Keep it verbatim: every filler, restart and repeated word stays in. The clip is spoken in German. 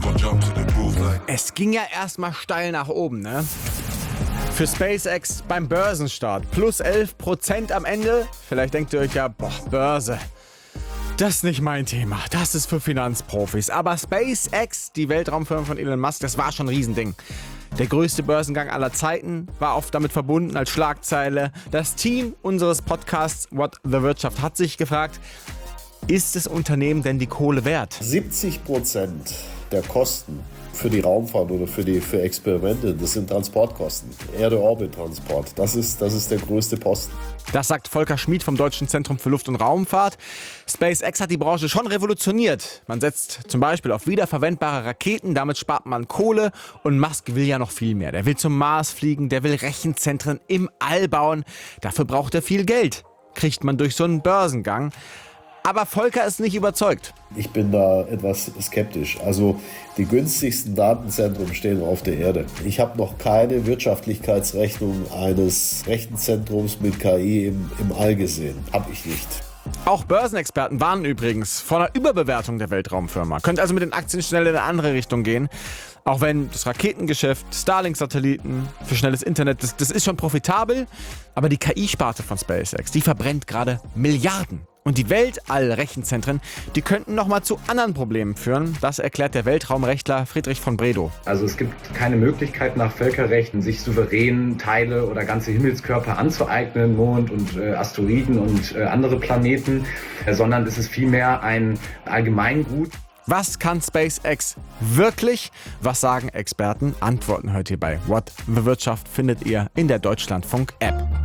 Es ging ja erstmal steil nach oben, ne? Für SpaceX beim Börsenstart plus elf Prozent am Ende. Vielleicht denkt ihr euch ja, boah, Börse. Das ist nicht mein Thema, das ist für Finanzprofis. Aber SpaceX, die Weltraumfirma von Elon Musk, das war schon ein Riesending. Der größte Börsengang aller Zeiten war oft damit verbunden als Schlagzeile. Das Team unseres Podcasts What the Wirtschaft hat sich gefragt, ist das Unternehmen denn die Kohle wert? siebzig Prozent der Kosten für die Raumfahrt oder für die für Experimente, das sind Transportkosten. Erde-Orbit-Transport, das ist, das ist der größte Posten. Das sagt Volker Schmid vom Deutschen Zentrum für Luft- und Raumfahrt. SpaceX hat die Branche schon revolutioniert. Man setzt zum Beispiel auf wiederverwendbare Raketen, damit spart man Kohle. Und Musk will ja noch viel mehr. Der will zum Mars fliegen, der will Rechenzentren im All bauen. Dafür braucht er viel Geld. Kriegt man durch so einen Börsengang. Aber Volker ist nicht überzeugt. Ich bin da etwas skeptisch. Also die günstigsten Datenzentren stehen auf der Erde. Ich habe noch keine Wirtschaftlichkeitsrechnung eines Rechenzentrums mit K I im, im All gesehen. Habe ich nicht. Auch Börsenexperten warnen übrigens vor einer Überbewertung der Weltraumfirma. Könnte also mit den Aktien schnell in eine andere Richtung gehen. Auch wenn das Raketengeschäft, Starlink-Satelliten für schnelles Internet, das, das ist schon profitabel. Aber die K I-Sparte von SpaceX, die verbrennt gerade Milliarden. Und die Weltall-Rechenzentren, die könnten nochmal zu anderen Problemen führen. Das erklärt der Weltraumrechtler Friedrich von Bredow. Also es gibt keine Möglichkeit nach Völkerrecht, sich souverän Teile oder ganze Himmelskörper anzueignen, Mond und äh, Asteroiden und äh, andere Planeten, äh, sondern es ist vielmehr ein Allgemeingut. Was kann SpaceX wirklich? Was sagen Experten? Antworten heute hier bei What the Wirtschaft findet ihr in der Deutschlandfunk-App.